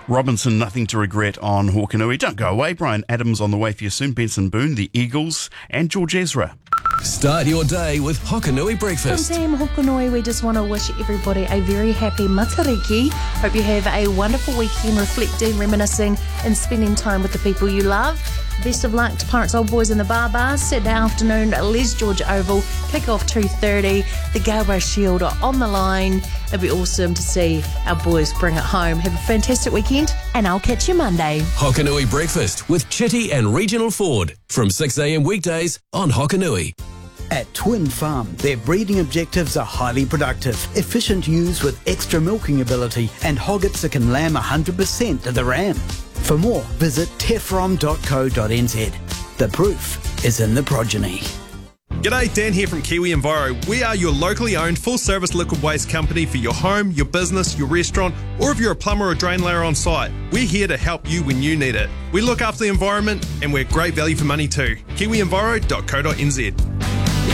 Robinson, nothing to regret on Hokanui. Don't go away. Brian Adams on the way for you soon. Benson Boone, the Eagles, and George Ezra. Start your day with Hokanui From breakfast. Team Hokanui, we just want to wish everybody a very happy Matariki. Hope you have a wonderful weekend reflecting, reminiscing and spending time with the people you love. Best of luck to Pirates Old Boys in the Bar Bars. Saturday afternoon, Les George Oval, kick off 2:30. The Galway Shield are on the line. It'd be awesome to see our boys bring it home. Have a fantastic weekend and I'll catch you Monday. Hokanui breakfast with Chitty and Regional Ford from 6 a.m. weekdays on Hokanui. At Twin Farm, their breeding objectives are highly productive, efficient ewes with extra milking ability and hoggets that can lamb 100% of the ram. For more, visit tefrom.co.nz. The proof is in the progeny. G'day, Dan here from Kiwi Enviro. We are your locally owned full-service liquid waste company for your home, your business, your restaurant, or if you're a plumber or drain layer on site. We're here to help you when you need it. We look after the environment and we're great value for money too. KiwiEnviro.co.nz.